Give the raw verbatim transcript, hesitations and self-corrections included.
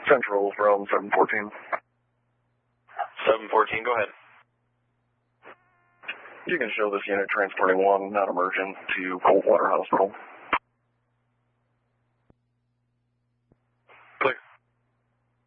Central from seven fourteen. seven fourteen, go ahead. You can show this unit transporting one, not emergent, to Coldwater Hospital.